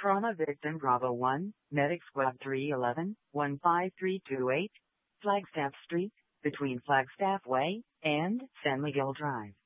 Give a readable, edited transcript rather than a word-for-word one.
Trauma victim Bravo 1, Medic Squad 311, 15328, Flagstaff Street, between Flagstaff Way and San Miguel Drive.